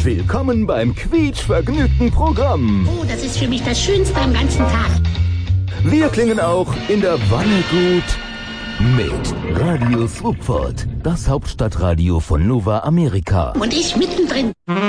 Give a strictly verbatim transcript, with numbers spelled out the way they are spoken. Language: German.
Willkommen beim quietschvergnügten Programm. Oh, das ist für mich das Schönste am ganzen Tag. Wir klingen auch in der Wanne gut mit Radio Swupford, das Hauptstadtradio von Nova Amerika. Und ich mittendrin.